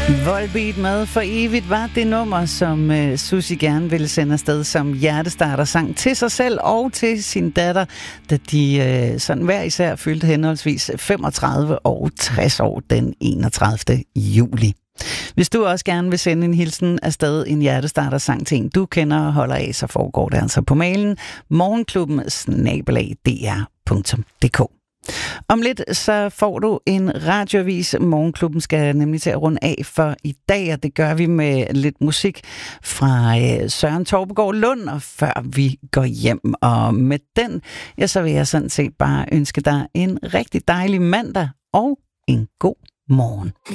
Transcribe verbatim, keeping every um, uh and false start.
Volbeat med For Evigt var det nummer, som uh, Susie gerne ville sende afsted som hjertestarter-sang til sig selv og til sin datter, da de uh, sådan hver især fyldte henholdsvis femogtredive og tres år den enogtredivte juli. Hvis du også gerne vil sende en hilsen afsted, en hjertestarter-sang til en, du kender og holder af, så foregår det altså på mailen morgenklubben snabel-a d r punktum d k. Om lidt så får du en radioavis. Morgenklubben skal nemlig til at runde af for i dag, og det gør vi med lidt musik fra øh, Søren Torpegaard Lund, og før vi går hjem. Og med den, ja, så vil jeg sådan set bare ønske dig en rigtig dejlig mandag og en god morgen.